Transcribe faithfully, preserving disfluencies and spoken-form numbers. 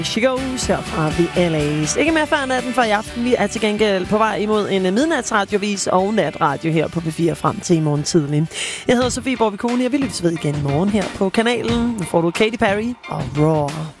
She Goes her fra The L A's. Ikke mere før natten for i aften. Vi er til gengæld på vej imod en midnatsradiovis og natradio her på P fire frem til i morgen tidlig. Jeg hedder Sofie Borg-Vikoni, og vi lyttes ved igen i morgen her på kanalen. Nu får du Katy Perry og Raw.